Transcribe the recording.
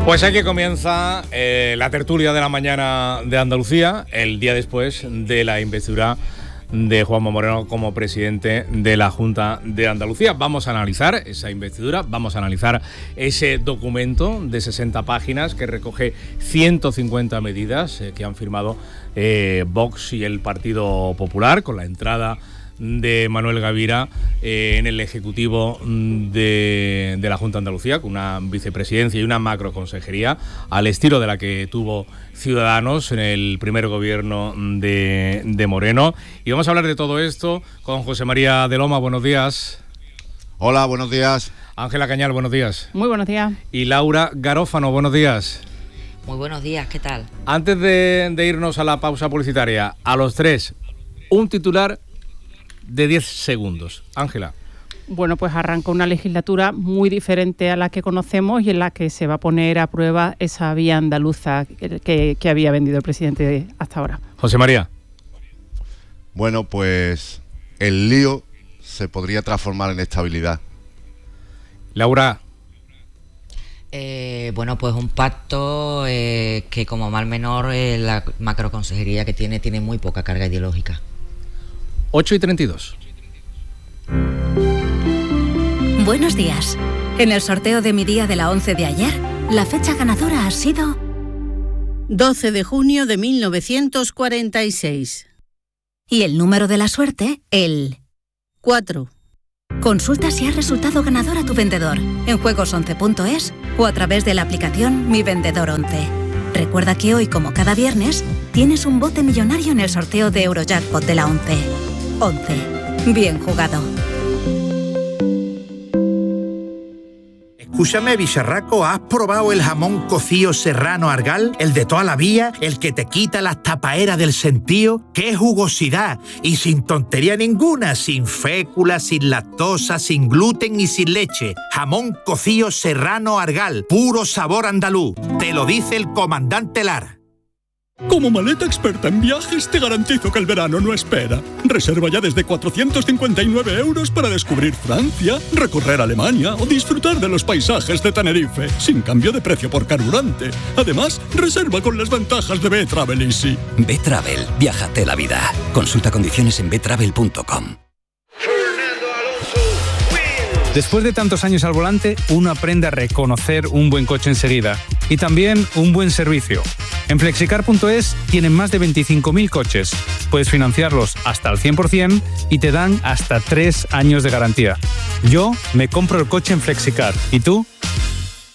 Pues aquí comienza la tertulia de la mañana de Andalucía, el día después de la investidura de Juanma Moreno como presidente de la Junta de Andalucía. Vamos a analizar esa investidura, vamos a analizar ese documento de 60 páginas que recoge 150 medidas que han firmado Vox y el Partido Popular, con la entrada de Manuel Gavira en el Ejecutivo de la Junta de Andalucía, con una vicepresidencia y una macroconsejería al estilo de la que tuvo Ciudadanos en el primer gobierno de Moreno. Y vamos a hablar de todo esto con José María de Loma. Buenos días. Hola, buenos días. Ángela Cañal, buenos días. Muy buenos días. Y Laura Garófano, buenos días. Muy buenos días, ¿qué tal? Antes de irnos a la pausa publicitaria, a los tres, un titular de 10 segundos. Ángela. Bueno, pues arranca una legislatura muy diferente a la que conocemos y en la que se va a poner a prueba esa vía andaluza que había vendido el presidente hasta ahora. José María. Bueno, pues el lío se podría transformar en estabilidad. Laura. Bueno, pues un pacto que como mal menor la macroconsejería que tiene muy poca carga ideológica. 8:32. Buenos días. En el sorteo de mi día de la 11 de ayer, la fecha ganadora ha sido 12 de junio de 1946. Y el número de la suerte, el 4. Consulta si has resultado ganador a tu vendedor en juegos11.es o a través de la aplicación Mi Vendedor 11. Recuerda que hoy, como cada viernes, tienes un bote millonario en el sorteo de Eurojackpot de la 11. 11. Bien jugado. Escúchame, bicharraco, ¿has probado el jamón cocido serrano Argal? El de toda la vida, el que te quita las tapaeras del sentío. ¡Qué jugosidad! Y sin tontería ninguna, sin fécula, sin lactosa, sin gluten y sin leche. Jamón cocido serrano Argal, puro sabor andaluz. Te lo dice el comandante Lara. Como maleta experta en viajes, te garantizo que el verano no espera. Reserva ya desde 459 € para descubrir Francia, recorrer Alemania o disfrutar de los paisajes de Tenerife, sin cambio de precio por carburante. Además, reserva con las ventajas de B-Travel Easy. B-Travel, viájate la vida. Consulta condiciones en btravel.com. Después de tantos años al volante, uno aprende a reconocer un buen coche enseguida y también un buen servicio. En Flexicar.es tienen más de 25.000 coches. Puedes financiarlos hasta el 100% y te dan hasta 3 años de garantía. Yo me compro el coche en Flexicar. ¿Y tú?